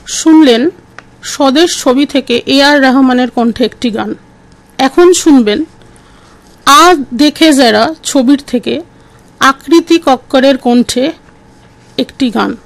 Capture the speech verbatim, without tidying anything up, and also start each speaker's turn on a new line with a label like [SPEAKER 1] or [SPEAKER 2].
[SPEAKER 1] শুনলেন স্বদেশ ছবি থেকে এ আর রহমানের কণ্ঠে একটি গান। এখন শুনবেন আ দেখে যারা ছবির থেকে আকৃতি কক্করের কণ্ঠে একটি গান।